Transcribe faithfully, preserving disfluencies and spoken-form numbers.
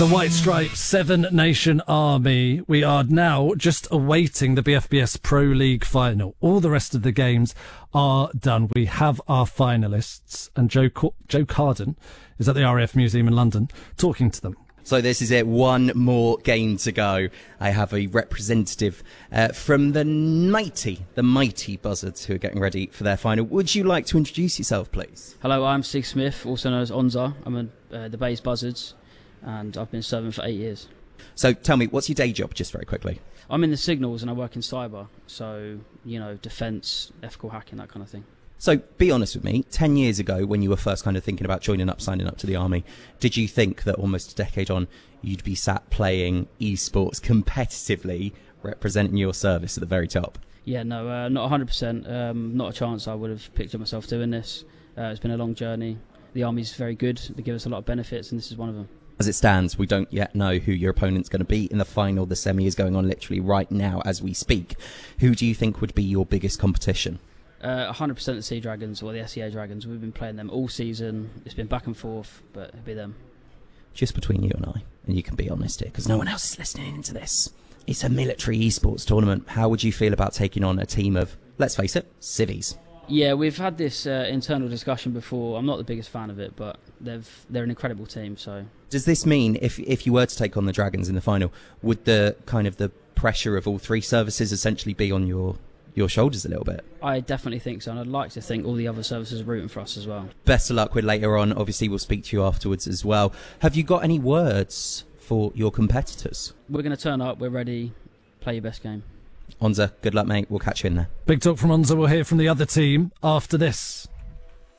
The White Stripes Seven Nation Army. We are now just awaiting the B F B S Pro League final. All the rest of the games are done. We have our finalists, and Joe Co- Joe Carden is at the R A F Museum in London talking to them. So this is it, one more game to go. I have a representative uh, from the mighty, the mighty Buzzards who are getting ready for their final. Would you like to introduce yourself, please? Hello, I'm Sig Smith, also known as Onza. I'm in uh, the Bays Buzzards, and I've been serving for eight years. So tell me, what's your day job, just very quickly? I'm in the signals and I work in cyber, so, you know, defence, ethical hacking, that kind of thing. So be honest with me, ten years ago when you were first kind of thinking about joining up, signing up to the army, did you think that almost a decade on you'd be sat playing esports competitively, representing your service at the very top? Yeah, no, uh, not one hundred percent. Um, not a chance I would have pictured myself doing this. Uh, it's been a long journey. The army's very good. They give us a lot of benefits, and this is one of them. As it stands, we don't yet know who your opponent's going to be in the final. The semi is going on literally right now as we speak. Who do you think would be your biggest competition? Uh, one hundred percent the Sea Dragons, or the S E A Dragons. We've been playing them all season. It's been back and forth, but it'll be them. Just between you and I, and you can be honest here, because no one else is listening into this. It's a military esports tournament. How would you feel about taking on a team of, let's face it, civvies? Yeah, we've had this uh, internal discussion before. I'm not the biggest fan of it, but they've they're an incredible team. So, does this mean if if you were to take on the Dragons in the final, would the kind of the pressure of all three services essentially be on your your shoulders a little bit? I definitely think so, and I'd like to think all the other services are rooting for us as well. Best of luck with later on. Obviously, we'll speak to you afterwards as well. Have you got any words for your competitors? We're going to turn up. We're ready. Play your best game. Onza, good luck, mate. We'll catch you in there. Big talk from Onza. We'll hear from the other team after this.